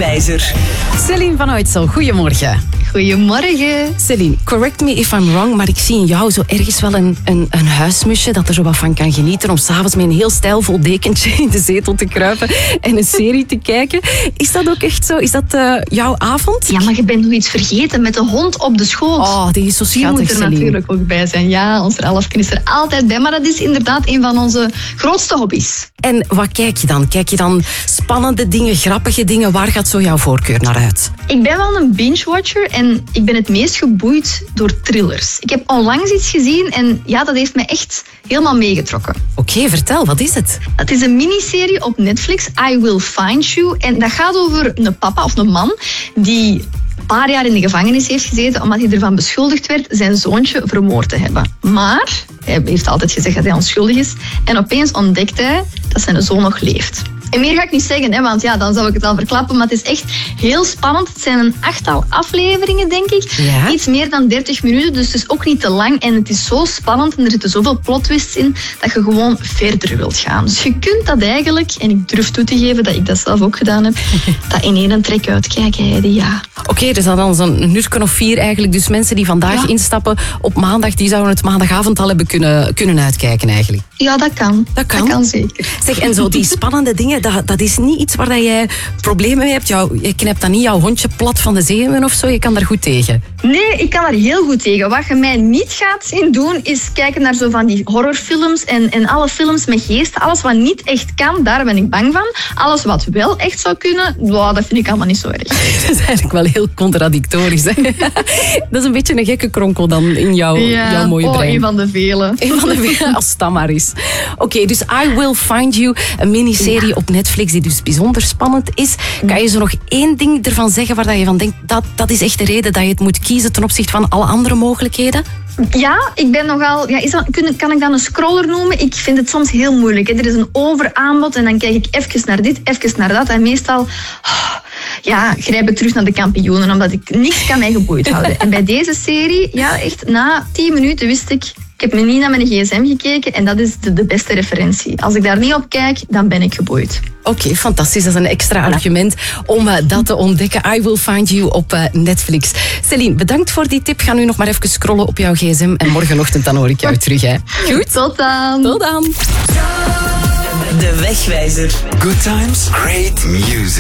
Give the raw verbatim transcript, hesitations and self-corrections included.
Wegwijzer. Céline van Uytsel, goedemorgen. Goedemorgen. Céline, correct me if I'm wrong, maar ik zie in jou zo ergens wel een, een, een huismusje dat er zo wat van kan genieten om s'avonds met een heel stijlvol dekentje in de zetel te kruipen en een serie te kijken. Is dat ook echt zo? Is dat uh, jouw avond? Ja, maar je bent nog iets vergeten met de hond op de schoot. Oh, die is zo schattig, Die moet er Céline. natuurlijk ook bij zijn. Ja, onze Elfken is er altijd bij, maar dat is inderdaad een van onze grootste hobby's. En wat kijk je dan? Kijk je dan spannende dingen, grappige dingen? Waar gaat zo jouw voorkeur naar uit? Ik ben wel een binge-watcher en ik ben het meest geboeid door thrillers. Ik heb onlangs iets gezien en ja, dat heeft me echt helemaal meegetrokken. Oké, okay, vertel, wat is het? Het is een miniserie op Netflix, I Will Find You. En dat gaat over een papa of een man die een paar jaar in de gevangenis heeft gezeten omdat hij ervan beschuldigd werd zijn zoontje vermoord te hebben. Maar hij heeft altijd gezegd dat hij onschuldig is. En opeens ontdekt hij dat zijn zoon nog leeft. En meer ga ik niet zeggen, hè, want ja, dan zou ik het al verklappen. Maar het is echt heel spannend. Het zijn een achttal afleveringen, denk ik. Ja? Iets meer dan dertig minuten, dus het is ook niet te lang. En het is zo spannend en er zitten zoveel plot twists in dat je gewoon verder wilt gaan. Dus je kunt dat eigenlijk, en ik durf toe te geven dat ik dat zelf ook gedaan heb, dat in één trek uitkijken, Heidi, ja. Oké, okay, dus dan een uur of vier eigenlijk. Dus mensen die vandaag ja. instappen op maandag, die zouden het maandagavond al hebben kunnen, kunnen uitkijken eigenlijk. Ja, dat kan. Dat kan. Dat kan zeker. Zeg, en zo die spannende dingen, dat, dat is niet iets waar dat jij problemen mee hebt. Jou, je knipt dan niet jouw hondje plat van de zenuwen of zo. Je kan daar goed tegen. Nee, ik kan daar heel goed tegen. Wat je mij niet gaat zien doen, is kijken naar zo van die horrorfilms en, en alle films met geesten. Alles wat niet echt kan, daar ben ik bang van. Alles wat wel echt zou kunnen, wow, dat vind ik allemaal niet zo erg. Dat is eigenlijk wel heel contradictorisch. Hè? Dat is een beetje een gekke kronkel dan in jouw, ja, jouw mooie oh, brein. een van de vele. Een van de vele, als het maar is. Oké, okay, dus I Will Find You, een miniserie ja. op Netflix die dus bijzonder spannend is. Kan je zo nog één ding ervan zeggen waar je van denkt, dat, dat is echt de reden dat je het moet kiezen ten opzichte van alle andere mogelijkheden? Ja, ik ben nogal... Ja, is dat, kan ik dan een scroller noemen? Ik vind het soms heel moeilijk. Hè. Er is een overaanbod en dan kijk ik even naar dit, even naar dat. En meestal oh, ja, grijp ik terug naar de kampioenen, omdat ik niks kan mij geboeid houden. En bij deze serie, ja, echt na tien minuten wist ik... Ik heb me niet naar mijn gsm gekeken en dat is de, de beste referentie. Als ik daar niet op kijk, dan ben ik geboeid. Oké, okay, fantastisch. Dat is een extra voilà. argument om uh, dat te ontdekken. I Will Find You op uh, Netflix. Céline, bedankt voor die tip. Ga nu nog maar even scrollen op jouw gsm en morgenochtend dan hoor ik jou terug. Hè. Goed? Tot dan. Tot dan. De Wegwijzer. Good times, great music.